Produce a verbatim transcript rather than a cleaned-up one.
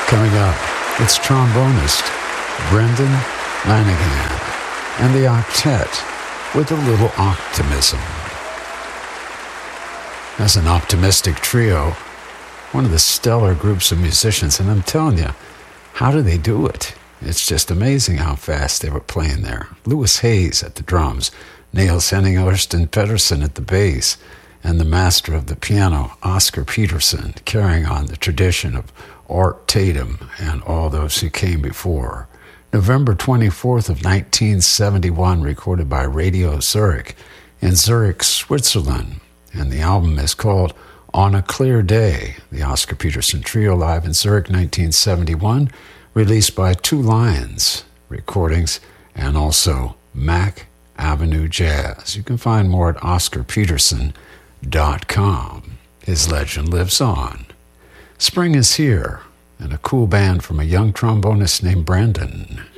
Coming up, it's trombonist Brendan Lanigan and the octet with a little optimism. As an optimistic trio, one of the stellar groups of musicians, and I'm telling you, how do they do it? It's just amazing how fast they were playing there. Louis Hayes at the drums, Niels Henning Ørsted Pedersen at the bass, and the master of the piano, Oscar Peterson, carrying on the tradition of Art Tatum and all those who came before. November twenty-fourth of nineteen seventy-one, recorded by Radio Zurich in Zurich, Switzerland. And the album is called On a Clear Day, the Oscar Peterson Trio live in Zurich, nineteen seventy-one, released by Two Lions Recordings and also Mac Avenue Jazz. You can find more at oscar peterson dot com. His legend lives on. Spring is here, and a cool band from a young trombonist named Brandon.